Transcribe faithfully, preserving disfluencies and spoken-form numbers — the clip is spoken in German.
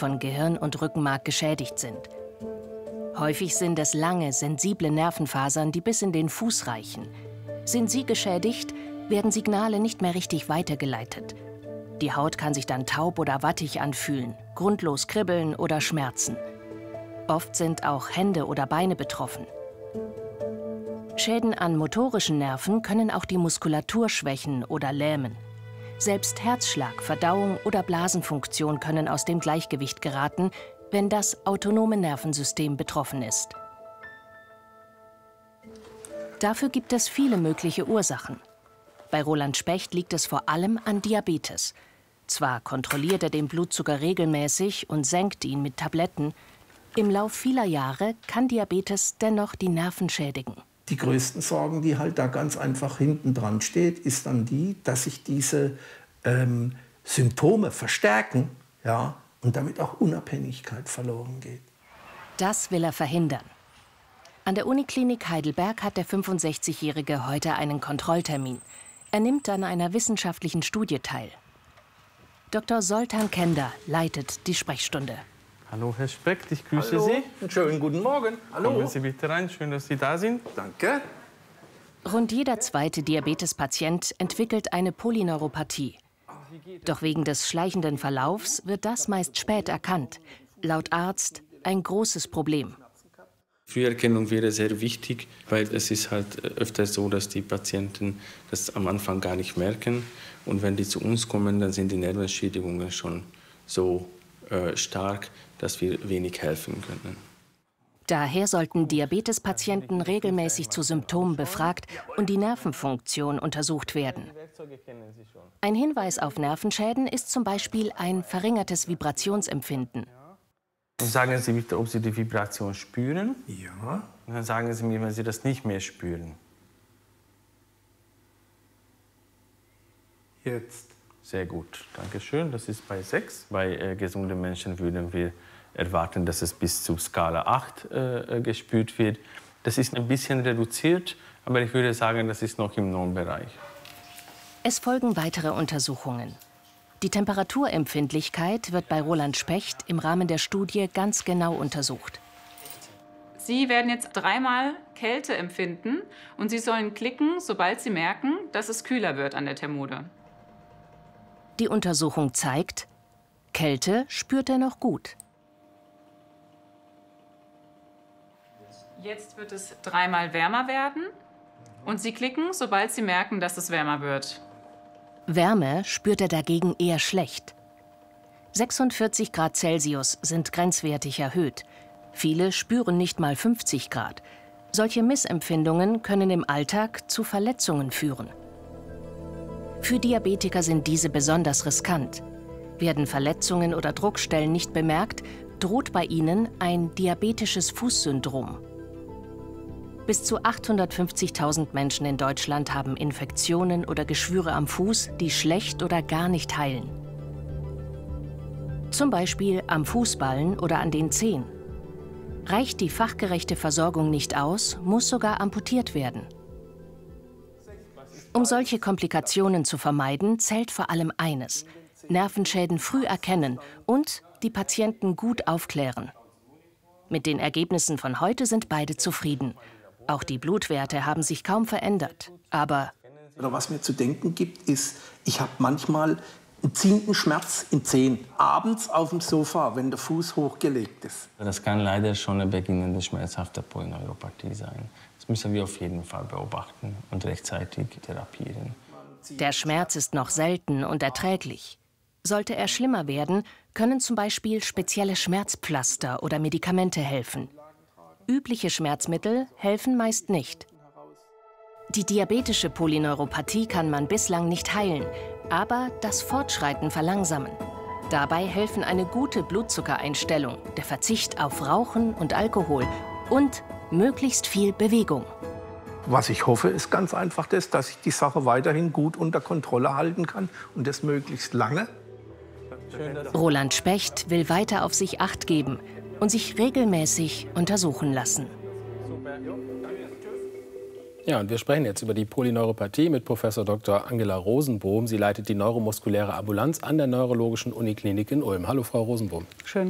von Gehirn und Rückenmark geschädigt sind. Häufig sind es lange, sensible Nervenfasern, die bis in den Fuß reichen. Sind sie geschädigt, werden Signale nicht mehr richtig weitergeleitet. Die Haut kann sich dann taub oder wattig anfühlen, grundlos kribbeln oder schmerzen. Oft sind auch Hände oder Beine betroffen. Schäden an motorischen Nerven können auch die Muskulatur schwächen oder lähmen. Selbst Herzschlag, Verdauung oder Blasenfunktion können aus dem Gleichgewicht geraten, wenn das autonome Nervensystem betroffen ist. Dafür gibt es viele mögliche Ursachen. Bei Roland Specht liegt es vor allem an Diabetes. Zwar kontrolliert er den Blutzucker regelmäßig und senkt ihn mit Tabletten, im Lauf vieler Jahre kann Diabetes dennoch die Nerven schädigen. Die größten Sorgen, die halt da ganz einfach hinten dran steht, ist dann die, dass sich diese ähm, Symptome verstärken, ja, und damit auch Unabhängigkeit verloren geht. Das will er verhindern. An der Uniklinik Heidelberg hat der fünfundsechzigjährige heute einen Kontrolltermin. Er nimmt an einer wissenschaftlichen Studie teil. Doktor Soltan Kender leitet die Sprechstunde. Hallo, Herr Specht, ich grüße Hallo. Sie. Einen schönen guten Morgen. Hallo. Kommen Sie bitte rein, schön, dass Sie da sind. Danke. Rund jeder zweite Diabetespatient entwickelt eine Polyneuropathie. Doch wegen des schleichenden Verlaufs wird das meist spät erkannt. Laut Arzt ein großes Problem. Früherkennung wäre sehr wichtig, weil es ist halt öfter so, dass die Patienten das am Anfang gar nicht merken. Und wenn die zu uns kommen, dann sind die Nervenschädigungen schon so äh, stark, dass wir wenig helfen können. Daher sollten Diabetespatienten regelmäßig zu Symptomen befragt und die Nervenfunktion untersucht werden. Ein Hinweis auf Nervenschäden ist zum Beispiel ein verringertes Vibrationsempfinden. Sagen Sie bitte, ob Sie die Vibration spüren. Ja. Und dann sagen Sie mir, wenn Sie das nicht mehr spüren. Jetzt. Sehr gut, danke schön. Das ist bei sechs. Bei äh, gesunden Menschen würden wir erwarten, dass es bis zu Skala acht äh, gespürt wird. Das ist ein bisschen reduziert, aber ich würde sagen, das ist noch im Normbereich. Es folgen weitere Untersuchungen. Die Temperaturempfindlichkeit wird bei Roland Specht im Rahmen der Studie ganz genau untersucht. Sie werden jetzt dreimal Kälte empfinden und Sie sollen klicken, sobald Sie merken, dass es kühler wird an der Thermode. Die Untersuchung zeigt, Kälte spürt er noch gut. Jetzt wird es dreimal wärmer werden und Sie klicken, sobald Sie merken, dass es wärmer wird. Wärme spürt er dagegen eher schlecht. sechsundvierzig Grad Celsius sind grenzwertig erhöht. Viele spüren nicht mal fünfzig Grad. Solche Missempfindungen können im Alltag zu Verletzungen führen. Für Diabetiker sind diese besonders riskant. Werden Verletzungen oder Druckstellen nicht bemerkt, droht bei ihnen ein diabetisches Fußsyndrom. Bis zu achthundertfünfzigtausend Menschen in Deutschland haben Infektionen oder Geschwüre am Fuß, die schlecht oder gar nicht heilen. Zum Beispiel am Fußballen oder an den Zehen. Reicht die fachgerechte Versorgung nicht aus, muss sogar amputiert werden. Um solche Komplikationen zu vermeiden, zählt vor allem eines: Nervenschäden früh erkennen und die Patienten gut aufklären. Mit den Ergebnissen von heute sind beide zufrieden. Auch die Blutwerte haben sich kaum verändert. Aber Oder was mir zu denken gibt, ist, ich habe manchmal einen ziehenden Schmerz in Zehen. Abends auf dem Sofa, wenn der Fuß hochgelegt ist. Das kann leider schon eine beginnende schmerzhafte Polyneuropathie sein. Das müssen wir auf jeden Fall beobachten und rechtzeitig therapieren. der Schmerz ist noch selten und erträglich. Sollte er schlimmer werden, können zum Beispiel spezielle Schmerzpflaster oder Medikamente helfen. Übliche Schmerzmittel helfen meist nicht. Die diabetische Polyneuropathie kann man bislang nicht heilen, aber das Fortschreiten verlangsamen. Dabei helfen eine gute Blutzuckereinstellung, der Verzicht auf Rauchen und Alkohol und möglichst viel Bewegung. Was ich hoffe, ist ganz einfach das, dass ich die Sache weiterhin gut unter Kontrolle halten kann und das möglichst lange. Roland Specht will weiter auf sich Acht geben und sich regelmäßig untersuchen lassen. Ja, und wir sprechen jetzt über die Polyneuropathie mit Professor Doktor Angela Rosenbohm. Sie leitet die neuromuskuläre Ambulanz an der Neurologischen Uniklinik in Ulm. Hallo, Frau Rosenbohm. Schön.